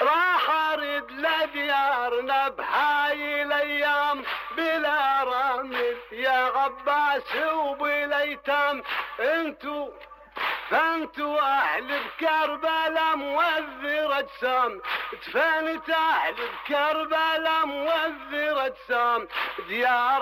راح ارد لديارنا بهاي الايام بلا رمل يا غباس وبالايتام. فانتو اهل بكربلاء موذر اجسام، دفنت اهل بكربلاء موذر اجسام. ديار